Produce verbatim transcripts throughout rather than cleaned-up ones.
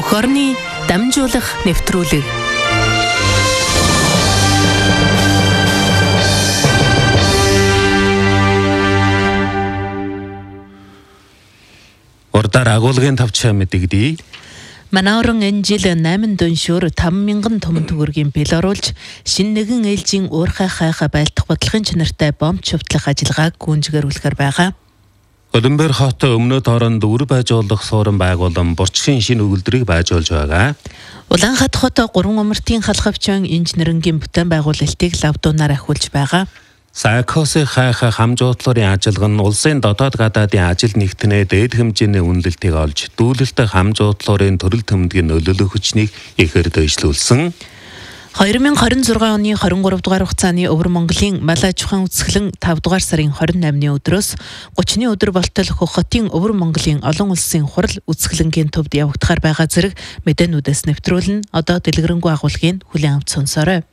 Бүх орны дамжуулах нэвтрүүлэг. Урдаар агуулгын тавчаа мэдэгдээ. Манай орон энэ жил найман дүншүүр таван мянган том төгрөгийн бэл оруулж, шинэ нэгэн ээлжийн уурхай хайхаа байлдах бодлогын чанартай бомб шувтлах ажиллагааг гүйцэтгүүлэхээр байгаа. Улаанбаяр хот өмнөд оронд үр байжуулах суурин байгуулан бурчгийн шинэ өгүүлбэрийг байжуулж байгаа. Улаанхат хот гурван умартын халхавчин инженерингийн бүтээн байгуулалтыг лавдуунаар ахиулж байгаа. Сайкосын хайхаа хамжуудлын ажиллагаа нь улсын дотоод гадаадын ажил нэгтнээ дээд хэмжээний үнэлэлтийг олж, дүүлэлт хамжуудлын төрөл төмөдгийн нөлөөлөх хүчнийг ихээр дэвшлүүлсэн. две тысячи двадцать шесть оны двадцать три дугаар хугацааны Өвөр Монголын мал аж ахуйн үзэсгэлэн петр дугаар сарын двадцать восьмын өдрөөс тридцатны өдөр болтол Хөх хотын Өвөр Монголын олон улсын хурал үзэсгэлэнгийн төвд явагдахаар байгаа зэрэг мэдээнүүдээс нэвтрүүлэн одоо дэлгэрэнгүй агуулгыг хүлээн авч сонсоорой.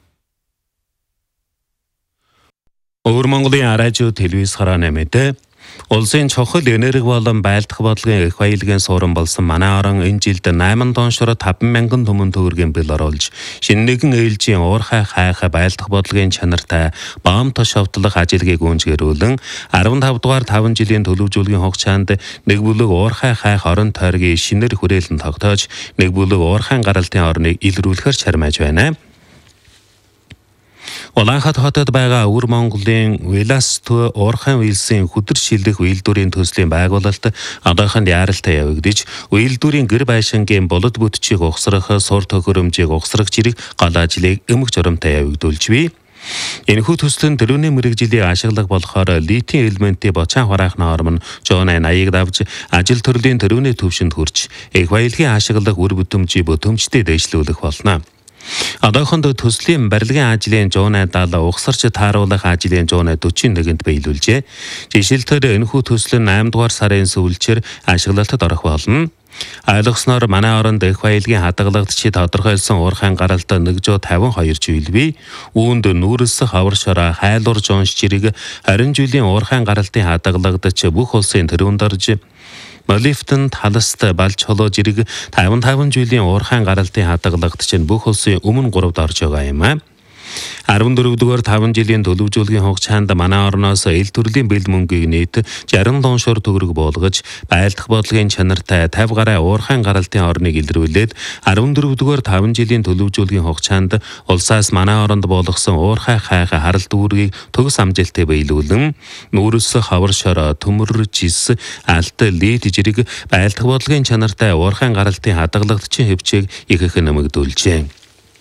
Өвөр Монголын радио телевиз харааны мэдээ. Улсын чухал энерги болон байлдах бодлогын их баялагын суурин болсон манай орон энэ жилд найман доншор таван мянган түмэн төгрөгийн бэл оруулж, шинэ нэгэн ээлжийн уурхай хайхаа байлдах бодлогын чанартай бомб тушаавтлах ажиллагааг гүйцэтгүүлэн15 дугаар таван жилийн төлөвлөжүүлгийн хугацаанд нэг бүлэг уурхай хайх орон тойргийн шинээр хүрээлэн тогтоож, нэг бүлэг уурхайн гаралтын орныг илрүүлэхээр чармааж байна. Улаанхат хотод байгаа Өвөр Монголын Веласту уурхайн үйлсийн хөдөр шилдэх үйлдвэрийн төслийн байгуулалт одоохонд яаралтай явагдаж, үйлдвэрийн гэр байшингийн болод бүтчийг угсрах, сур төхөөрөмжийг угсрах зэрэг гол ажлыг өмг журамтай явагдуулж бий. Энэхүү төсөл нь дөрөвний мэргэжилийн ашиглах болохоор литийн элементийн бочаан хураахны орон жуунай наяг давж, ажил төрлийн дөрөвний төвшөнд хүрч, их баялагын ашиглах үр бүтэмжийг бүтэмжтэй дэвшлүүлэх болно. Одоохонд төслийн барилгын ажлын жуунай даалга угсарч тааруулах ажлын жуунай дөрвөн нэгт биелүүлжээ. Жишээлбэл энэхүү төсөл нь eight дугаар сарын сүүлчээр ашиглалтад орох болно. Ойлгосноор манай оронд их баялагын хадгалагдчид тодорхойлсон уурхайн гаралт one hundred fifty-two жилийн бий. Үүнд нүүрс хавар шороо хайлуур жонш жирэг twenty жилийн уурхайн гаралтын хадгалагдч бүх улсын төрөнд орж, Молифтэн таласт балж холоо жирэг fifty-five жилийн уурхайн гаралтын хадгалагдч нь бүх улсын өмнө гуравд орж байгаа юм а. fourteen дугаар таван жилийн төлөвлөжүүлгийн хугацаанд манай орноос ил төрлийн бэл мөнгийг нийт sixty доншор төгрөг буулгаж, байлдах бодлогын чанартай fifty гаруй уурхайн гаралтын орныг илрүүлээд fourteen дугаар таван жилийн төлөвлөжүүлгийн хугацаанд улсаас манай оронд буулгасан уурхай хайхаа харалт үүргийг төгс амжилттай биелүүлэн, нүүрс хавар шороо төмөр жис алт лид жирэг байлдах бодлогын чанартай уурхайн гаралтын хадгалагдчихын хөвчийг ихэх нэмэгдүүлжээ.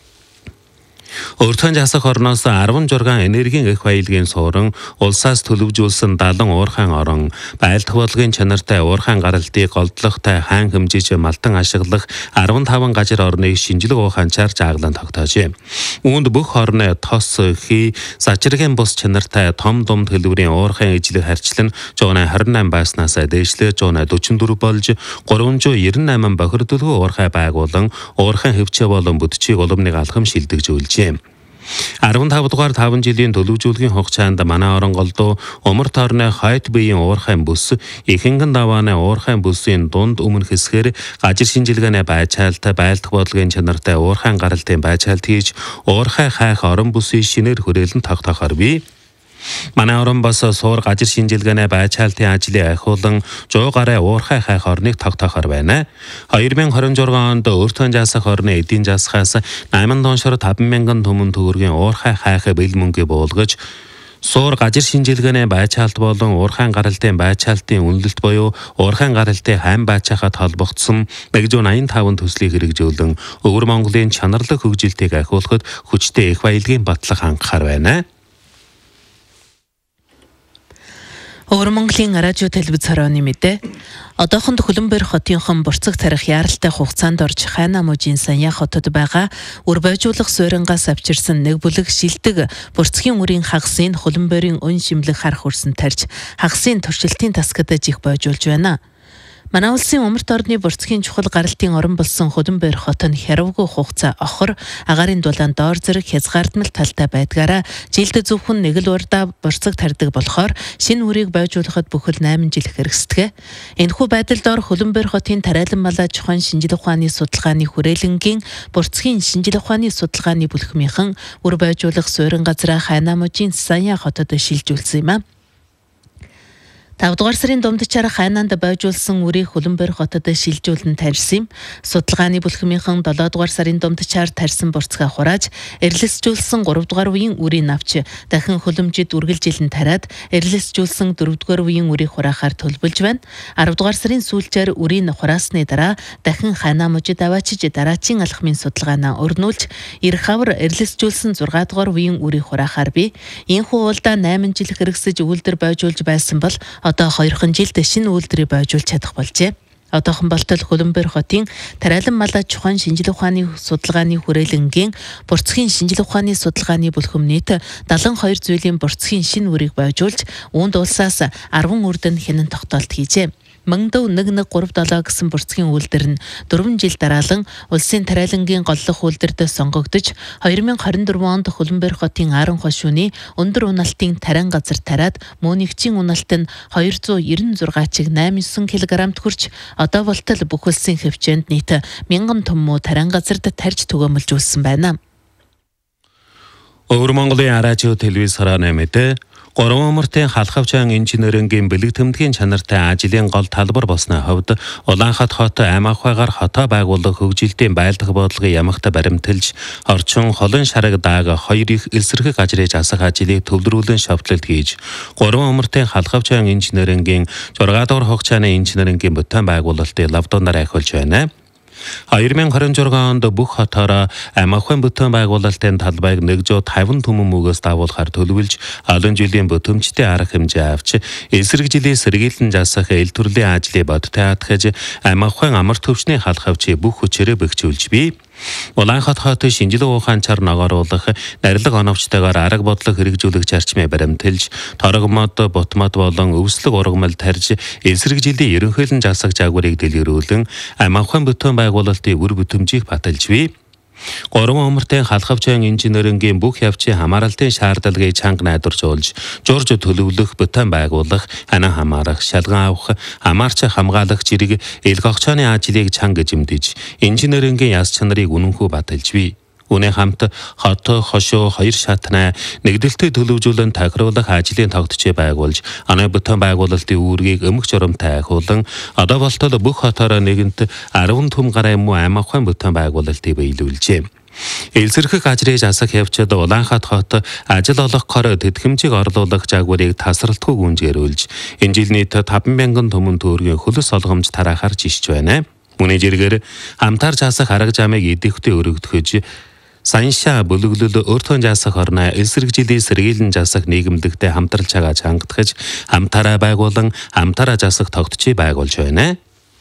Өөртөө засах орноос sixteen энергийн их баялагын суурин, улсаас төлөвжүүлсэн seventy уурхайн орон, байлдах бодлогын чанартай уурхайн гаралтыг голдлоготой хаан хэмжээж малтан ашиглах fifteen газар орныг шинжлэх ухаанчаар жааглан тогтоожээ. Үүнд бүх орны тос, хий, сачиргийн бус чанартай том дум төлөврийн уурхайн ижлэг харьцлан one hundred twenty-eight байснаас дээшлээ one hundred forty-four болж three hundred ninety-eight бохирдолгүй уурхай байгуулан уурхайн хөвчөө болон бүтчийг уламныг алхам шилдэгжүүлжээ. fifteen дугаар таван жилийн төлөвлөжүүлгийн хугацаанд манай орон голдуу умарт орны хойд биеийн уурхайн бүс, ихэнхэн давааны уурхайн бүсийн дунд өмнөх хэсгээр гажир шинжилгээний байцаалт, байлдах бодлогын чанартай уурхайн гаралтын байцаалт хийж, уурхай хайх орон бүсийн шинээр хүрээлэн тогтоохоор бий. Манай орон бас суур гажир шинжилгээний байцаалтын ажлыг ахиулан one hundred гаруй уурхай хайх орныг тогтоохоор байна. twenty twenty-six онд өөртөө засах орны эдийн засгаас eight доншор five мянган түмэн төгрөгийн уурхай хайх бэл мөнгө буулгаж, суур гажир шинжилгээний байцаалт болон уурхайн гаралтын байцаалтын үнэлэлт буюу уурхайн гаралтын хайн байцаахад холбогдсон one hundred eighty-five төслийг хэрэгжүүлэн Өвөр Монголын чанарлаг хөгжилтийг ахиулахад хүчтэй их баялагын батлах хангахаар байна. Өвөр Монголын радио телевиз харааны мэдээ. Одоохонд Улаанбаяр хотынхон бурцаг тарих яаралтай хугацаанд орж Хайна мужийн Саяа хотод байгаа үр байжуулах суурьнгаас авчирсан нэг бүлэг шилдэг бурцгийн үрийн хагасыг Улаанбаярын өн шимлэг харах хүрсэн тарьж, хагасын туршилтын тасгад жих бойжуулж байна. Манай улсын умард орны бурцгийн чухал гаралтын орон болсон Хөлбөмбөр хот нь хярвгүй хугацаа охор агаарын дулаан доор зэрэг хязгаардмал талтай байдгаараа жилд зөвхөн нэг л урдаа бурцаг тарьдаг болохоор шинэ үрийг бойжуулахад бүхэл найман жил хэрэгсдэг. Энэхүү байдалд ор Хөлбөмбөр хотын Тариалан малаа чухайн шинжлэх ухааны судалгааны хүрээлэнгийн бурцгийн шинжлэх ухааны судалгааны бүлхмийнхэн үр бойжуулах суурин газраа Хайнаа мужийн Саяа хотод шилжүүлсэн юм а. тавдугаар сарын дундчаар Хайнаанд бойжуулсан үрийг Хөлбөмбөр хотод шилжүүлэн тарьсан юм. Судалгааны бүлхмийнхэн долоодугаар сарын дундчаар тарьсан бурцгаа хурааж, эрэлсжүүлсэн гуравдугаар үеийн үрийг авч дахин хөлөмжид үргэлжилэн тариад, эрэлсжүүлсэн дөрөвдүгээр үеийн үрийг хураахаар төлбөлж байна. аравдугаар сарын сүүлчээр үрийг хураасны дараа дахин Хайнаа мужид аваачиж дараачийн алхмын судалгаанаа өрнүүлж, эх хавар эрэлсжүүлсэн зургаадугаар үеийн үрийг хураахаар бий. Ийхүү уулдаа найман жил хэрэгсэж үйлдвэр бойжуулж байсан бол одоо хоёрхан жилд шинэ үйлдвэрийг бойжуулж чадах болжээ. Одоохон болтол Хөлбөмбөр хотын Тариалан малаа чухайн шинжлэх ухааны судалгааны хүрээлэнгийн бурцгийн шинжлэх ухааны судалгааны бүлхэм нийт дагалан хоёр зүйлийн бурцгийн шинэ үрийг бойжуулж, үүнд улсаас арван үрдэн хянан тогтоолт хийжээ. Мангадав нэг нэг гурав долоо гэсэн бурцгийн үйлдвэр нь дөрвөн жил дараалан улсын Тариалангийн голлох үйлдвэрт сонгогдож, хоёр мянга хорин дөрвөн онд Хөлбөмбөр хотын Ааран хошууны өндөр уналтын тарин газар тариад мөнигчийн уналт нь хоёр зуун девяносто зургаан чиг найман килограммд хүрч, одоо болтол бүх улсын хэмжээнд нийт мянган том муу тарин газарт тарьж түгээмэлжүүлсэн байна. Өвөр Монголын радио телевизээр нэмээд гурван умартын халхавчаан инженерингийн бэлэг тэмдгийн чанартай ажлын гол талбар болсны хувьд Улаанхат хот Аймахвайгаар хотоо байгуулах хөгжилтийн байлдах бодлогын ямагт баримталж, орчин холон шараг даага хоёр их элсэрхэг ажрыг асах ажлыг төвлөрүүлэн шавтлалт хийж, гурван умартын халхавчаан инженерингийн зургаан дугаар хугацааны инженерингийн бүтээн байгуулалтын лавдуунаар ахиулж байна. хоёр мянга хорин зургаан онд бүх хотоороо Аймахвайн бүтээн байгуулалтын талбайг нэг зуун тавин түмэн мөгөөс давуулахаар төлөвлөж, олон жилийн бүтэмжтэй арга хэмжээ авч, эсрэг жилийн сэргийлэн жасах эл төрлийн ажлыг бодтой хатгаж, Аймахвайн амар төвчний халхавчийг бүх хүчээрээ бэхжүүлж бий. Улаанхат хот шинжлэх ухаанчаар ногооруулах, нарилга оновчтойгоор арга бодлого хэрэгжүүлэх зарчмыг баримталж, торгомод, бутмад болон өвслөг ургамал тарьж, эсрэг жилийн ерөнхийлөн жасах жагварыг дэлгэрүүлэн, Аймахвайн бүтээн байгуулалтын үр бүтэмжийг баталж бий. Гурван умартын халхавчаан инженерингийн бүх явцын хамааралтын шаардлагыг чанга найдваржуулж, журж төлөвлөх, бүтээн байгуулах, ханаа хамаарах, шалган авах, хамаарч хамгаалах зэрэг ил гогчооны ажлыг чанга жимдэж, инженерингийн яс чанарыг үнэнхүү баталж бий. Үүний хамт хот, хошуу, хоёр шатнаа нэгдэлтэй төлөвжүүлэн тохируулах ажлын тогтчийг байгуулж, анаа бүтээн байгуулалтын үүргийг өмг журамтай ахиулан, одоо болтол бүх хотоороо нэгэнт арван түм гаруй муу Аймахвайн бүтээн байгуулалтыг биелүүлжээ. Элсэрхэг ажрыг асах явцад Улаанхат хот ажил олох гор тэтгэмжийг орлуулах жагварыг тасралтгүй гүнзгийрүүлж, энэ жил нийт таван мянган түмэн төгрөгийн хөлс олгомж тараахаар жишж байна. Үүний зэрэгээр хамтарч асах арга замыг идэвхтэй өргөдгөж, Саншаа бүлэглэл өөртөө жасах орноо эсрэг жилийн сэргийлэн жасах нийгэмлэгтэй хамтарлж байгаа чангатгаж, хамтараа байгуулан хамтараа жасах тогтчийг байгуулж байна.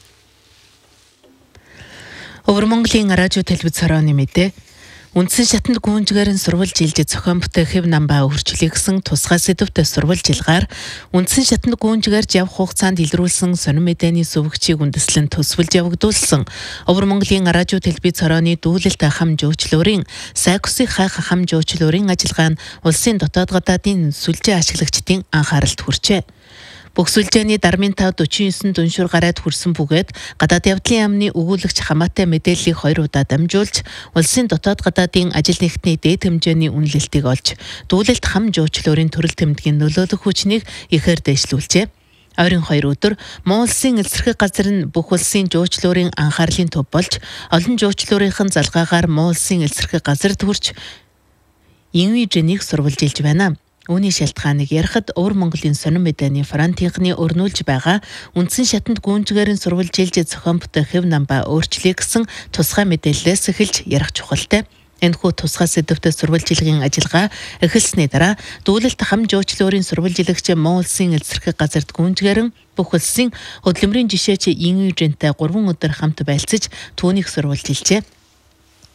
Өвөр Монголын радио телевизээр нэмэдэ үндсэн шатнд гүнжгээр нь сурвалж илж зохион бүтээх хэв намбаа өрчлөе гэсэн тусгай сэдвтэй сурвалж илгаар үндсэн шатнд гүнжгээрж явах хугацаанд илрүүлсэн сонин мэдээний сүвгчийг үндэслэн төсвөлж явагдуулсан Өвөр Монголын радио телевиз хорооны дүүлэлт хам жуучлуурын Сайкусын хайх хам жуучлуурын ажиллагаа нь улсын дотоод гадаадын сүлжээ ашиглагчдын анхааралд хүрчээ. Бүх сүлжээний дармын тав дөрвөн девять дүншүр гараад хүрсэн бөгөөд гадаад явдлын яамны өгүүлэгч хамаатай мэдээллийг хоёр удаа дамжуулж, улсын дотоод гадаадын ажил нэгтний дээд хэмжээний үнэлэлтийг олж, дүүлэлт хам жуучлуурын төрөл тэмдгийн нөлөөлөх хүчнийг ихээр дэвшлүүлжээ. Ойрын хоёр өдөр Монгол улсын элсэрхэг газар нь бүх улсын жуучлуурын анхаарлын төв болж, олон жуучлуурынхан залгаагаар Монгол улсын элсэрхэг газарт хүрч инвижнийг сурвалж илж байна. Үүний шалтгааныг ярихад Өвөр Монголын сонин мэдээний фронтынхны өрнүүлж байгаа үндсэн шатнд гүнжгээр нь сурвалж илж зохион бүтээх хэв намбаа өөрчлөе гэсэн тусгай мэдээллээс эхэлж ярих чухалтай. Энэхүү тусгай сэдвтэй сурвалжилгын ажиллагаа эхэлсний дараа дүүлэлт хам жуучлуурын сурвалжилагч Монгол улсын элсэрхэг газарт гүнжгээрэн бүх улсын хөдөлмөрийн жишээч инвижнтэй гурван өдөр хамт байлцаж түүнийг сурвалжилжээ.